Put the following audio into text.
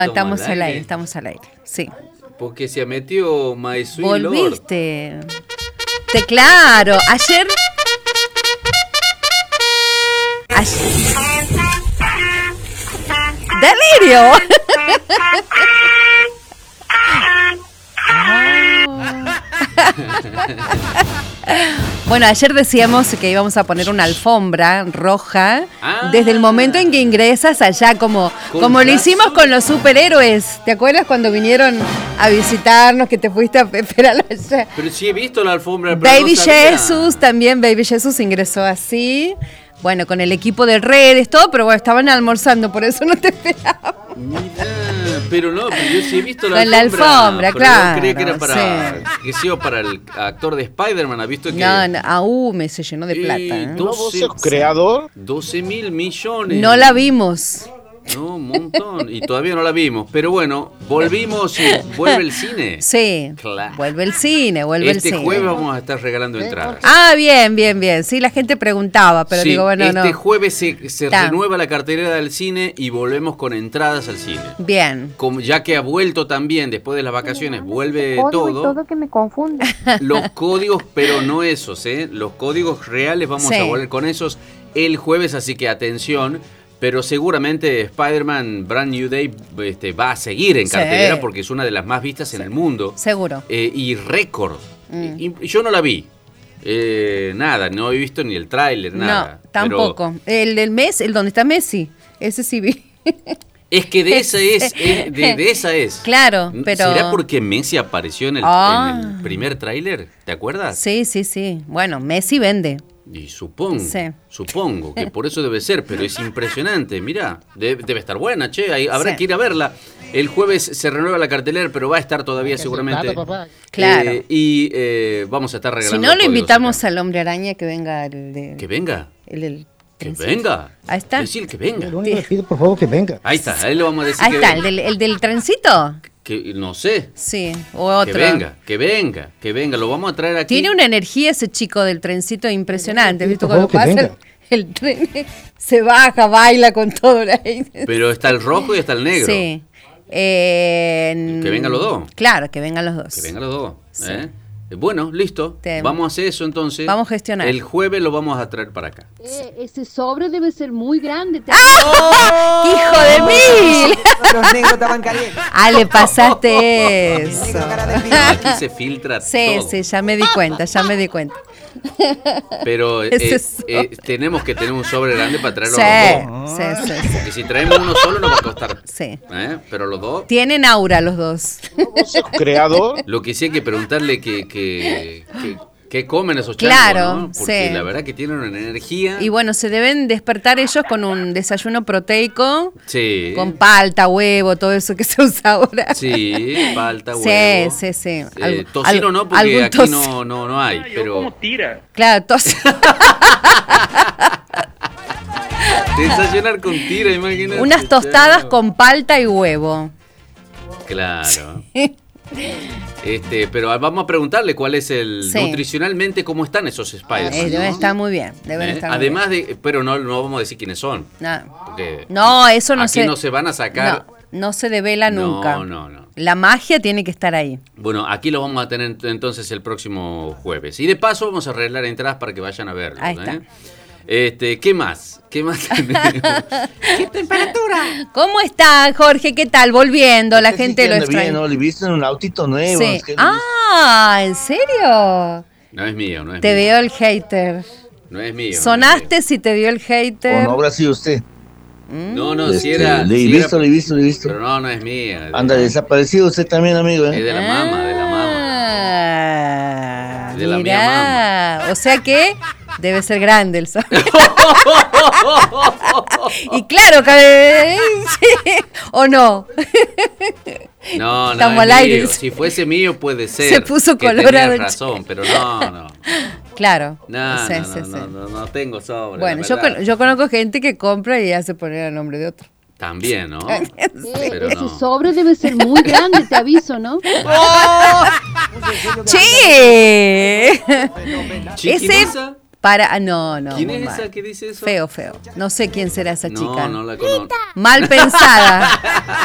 Estamos al aire, sí. Porque se metió My Sweet Volviste. Claro, ayer. ¡Delirio! Bueno, ayer decíamos que íbamos a poner una alfombra roja desde el momento en que ingresas allá, como lo hicimos con los superhéroes. ¿Te acuerdas cuando vinieron a visitarnos, que te fuiste a esperar allá? Pero sí he visto la alfombra. Baby Jesus, también Baby Jesus ingresó así. Bueno, con el equipo de redes, todo, pero bueno, estaban almorzando, por eso no te esperaba. Mira, pero yo sí he visto la alfombra, claro. Yo creía que era para el actor de Spider-Man, ¿has visto que? No, me se llenó de plata. 12, creador. 12.000 millones. No la vimos. No, un montón. Y todavía no la vimos. Pero bueno, volvimos y vuelve el cine. Sí, claro. Vuelve el cine. Este jueves vamos a estar regalando entradas. Bien. Sí, la gente preguntaba, pero digo, bueno, este jueves se renueva la cartelera del cine y volvemos con entradas al cine. Bien. Ya que ha vuelto también, después de las vacaciones, vuelve todo que me confunde. Los códigos, pero no esos, los códigos reales vamos a volver con esos el jueves, así que atención. Pero seguramente Spider-Man Brand New Day va a seguir en cartelera porque es una de las más vistas en el mundo. Seguro. Y récord. Y yo no la vi. Nada, no he visto ni el tráiler, nada. No, tampoco. Pero el donde está Messi, ese sí vi. Es que de esa es. Claro, pero... ¿Será porque Messi apareció en el primer tráiler? ¿Te acuerdas? Sí. Bueno, Messi vende. Y supongo que por eso debe ser, pero es impresionante. Mirá, debe estar buena, habrá que ir a verla. El jueves se renueva la cartelera, pero va a estar todavía seguramente. Claro. Y vamos a estar regalando. Si no, lo invitamos al Hombre Araña que venga. ¿Que venga? Que venga. Ahí está. Decir que venga. Lo único que pido, por favor, que venga. Ahí está, ahí lo vamos a decir. Ahí está, el del trencito. Que no sé. Sí, o otro. Que venga, lo vamos a traer aquí. Tiene una energía ese chico del trencito impresionante, ¿viste? Cuando pasa el tren se baja, baila con todo ahí. Pero está el rojo y está el negro. Sí. Que vengan los dos. Claro, que vengan los dos. Que vengan los dos. Sí. Bueno, listo. Vamos a hacer eso entonces. Vamos a gestionar. El jueves lo vamos a traer para acá. Ese sobre debe ser muy grande. ¡Hijo de mil! Los negros estaban calientes. Le pasaste eso. Aquí se filtra todo. Sí, ya me di cuenta. Pero tenemos que tener un sobre grande para traerlo los dos. Sí. Porque si traemos uno solo nos va a costar. Sí. Pero los dos. Tienen aura los dos. Creador. Lo que sí hay que preguntarle qué comen esos changos, claro, ¿no? Porque la verdad que tienen una energía. Y bueno, se deben despertar ellos con un desayuno proteico. Sí. Con palta, huevo, todo eso que se usa ahora. Sí, palta, huevo. Sí. Tocino no, porque aquí no hay. Pero... ¿Cómo tira? Claro, tocino. Desayunar con tira, imagínate. Unas tostadas con palta y huevo. Claro. Pero vamos a preguntarle cuál es nutricionalmente cómo están esos Spiders. Deben estar muy bien. Además pero no vamos a decir quiénes son. No, eso no aquí no se van a sacar. No se devela nunca. No. La magia tiene que estar ahí. Bueno, aquí lo vamos a tener entonces el próximo jueves. Y de paso vamos a arreglar entradas para que vayan a verlo. Ahí está. ¿Qué más? ¿Qué temperatura? ¿Cómo está, Jorge? ¿Qué tal? Volviendo, la gente lo extraña. Bien, ¿no? Le viste en un autito nuevo. Sí. Es que ¿en serio? No es mío, Te veo el hater. No es mío. Sonaste si te vio el hater. ¿O no habrá sido usted? No, si era... Le he visto. Pero no es mía. Anda desaparecido usted también, amigo. Es de la mamá, de la mira, mía mamá. O sea que debe ser grande el sol. Y claro, ¿o no? No, estamos es al aire. Mío. Si fuese mío puede ser. Se puso que colorado. Tenías razón, pero no. Claro. No tengo sobre. Bueno, yo conozco gente que compra y hace poner el nombre de otro. También, ¿no? Pero ese sobre debe ser muy grande, te aviso, ¿no? ¡Che! ¿Chiquinesa? No. ¿Quién es esa que dice eso? Feo. No sé quién será esa chica. No la conozco. Mal pensada.